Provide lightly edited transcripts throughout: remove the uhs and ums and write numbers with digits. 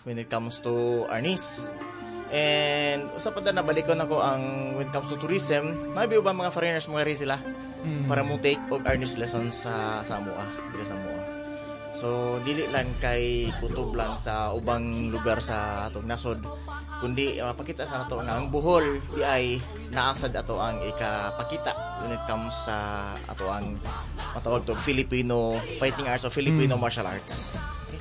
when it comes to Arnis. And usap pa na balik ko na ko ang when it comes to tourism, maybe ba mga foreigners mga rin sila para mo take og Arnis lessons sa Samoa, dili sa Samoa. So dili lang kay kutob lang sa ubang lugar sa atong nasod, kundi mapakita sa nato nga ang Bohol di ay naasad ato ang ikapakita when it comes sa ato ang matawag to Filipino fighting arts o Filipino martial arts.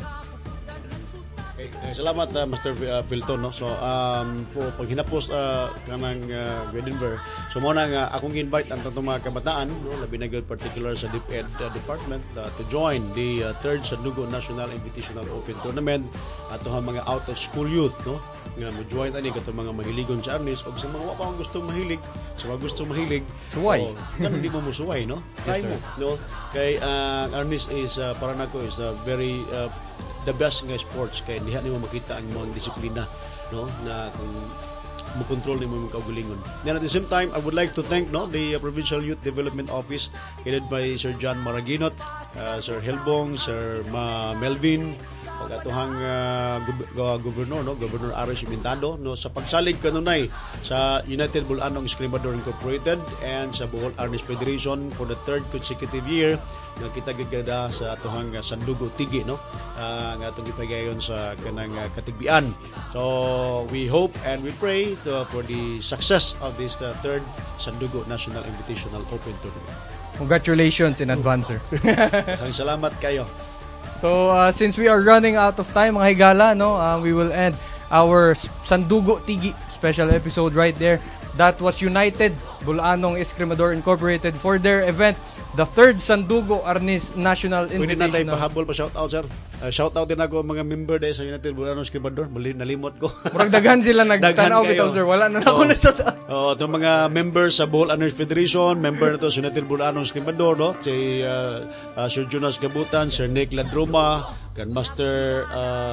Salamat Master Philton, no. So po pag hinapos kanang Edinburgh, so mo na nga akong invite ang tatong mga kabataan, no, labi na good particular sa DepEd department to join the third Sandugo National Invitational Open Tournament at to mga out of school youth, no, nga mo join ani katong mga mahiligon sa Arnis og sa mga wa pa gustong mahilig, sa mga gustong mahilig suway. Ganun di mo musuway, no. Try mo, no. Kay Arnis is para nako is very the best nga sports kay diha nimo makita ang mga disiplina, no, na kung mo control nimo imong kaugalingon. Then at the same time I would like to thank, no, the Provincial Youth Development Office headed by Sir John Maraginot, Sir Helbong, Sir Melvin, pagatuhang governor, no, Governor Aris Mintado, no, sa pagsalig kanunay sa United Bulanong Escrimador Incorporated and sa Bohol Arnis Federation for the third consecutive year nga kita gagada sa atuhang Sandugo Tigi, no, nga atong gipagayon sa kanang katigbian. So we hope and we pray for the success of this third Sandugo National Invitational Open Tournament. Congratulations in advance, sir. Salamat kayo. So since we are running out of time, mga higala, no, we will end our Sandugo Tigi special episode right there. That was United Bulanong Escrimador Incorporated for their event, the third Sandugo Arnis National Invitational. Pwede na tayo pahabol pa shoutout, sir. Shoutout din ako mga member dahil sa United Bulanong Escrimador. Nalimot ko. Murag daghan sila nagtanaw bitaw, sir. Wala na ako na sa itong mga members sa Bohol Arnis Federation, member na to sa United Bulanong Escrimador, no? Si Sir Jonas Gabutan, Sir Nick Ladroma, Grandmaster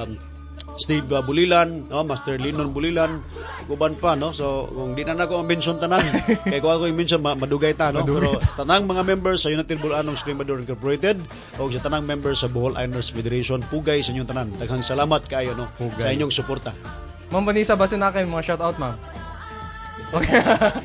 Steve Bulilan, no, Master Linon Bulilan, uban pa, no. So kung di na nako mention tanan kay ko ako mention madugay ta, no. Pero tanang mga members sa United Bulanong Escrimador Incorporated o sa tanang members sa Bohol Arnis Federation, pugay sa inyong tanan. Daghang salamat kayo, no, sa inyong suporta. Ma'am Vanessa, basin na kayo mga shout out, ma'am. Okay.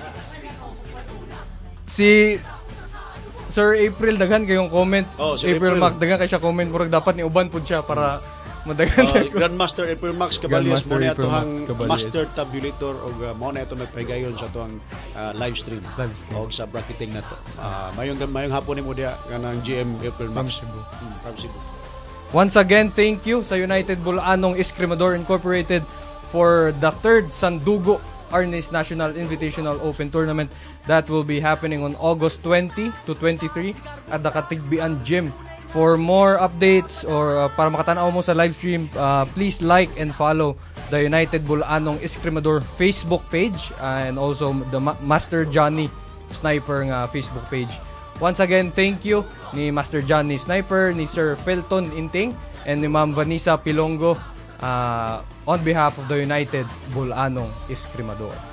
Si Sir April daghan kayong comment. Si April Max daghan kay siya comment, murag dapat ni uban pud siya para madagan. Grandmaster April Max Caballes mo na ito'ng master tabulator o mo na ito nagpahigayon sa ito'ng live stream o sa bracketing na to. Mayong hapon ni mo diya kanang GM April Max from Cebu. Once again, thank you sa United Bulanong Escrimador Incorporated for the third Sandugo Arnis National Invitational Open Tournament that will be happening on August 20 to 23 at the Katigbian Gym. For more updates or para makatanaw mo sa live stream, please like and follow the United Bulanong Escrimador Facebook page and also the Master Johnny Sniper nga Facebook page. Once again, thank you ni Master Johnny Sniper, ni Sir Felton Inting, and ni Ma'am Vanessa Pilongo on behalf of the United Bulanong Escrimador.